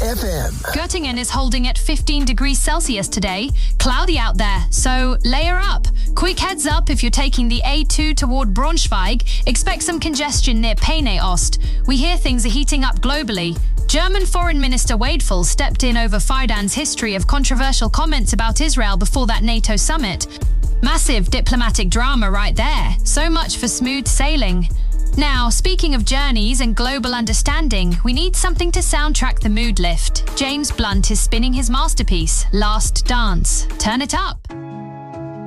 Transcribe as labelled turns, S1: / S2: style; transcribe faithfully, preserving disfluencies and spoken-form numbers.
S1: F M.
S2: Göttingen is holding at fifteen degrees Celsius today. Cloudy out there, so layer up. Quick heads up if you're taking the A two toward Braunschweig. Expect some congestion near Peene-Ost. We hear things are heating up globally. German Foreign Minister Wadeful stepped in over Fidan's history of controversial comments about Israel before that NATO summit. Massive diplomatic drama right there. So much for smooth sailing. Now, speaking of journeys and global understanding, we need something to soundtrack the mood lift. James Blunt is spinning his masterpiece, Last Dance. Turn it up.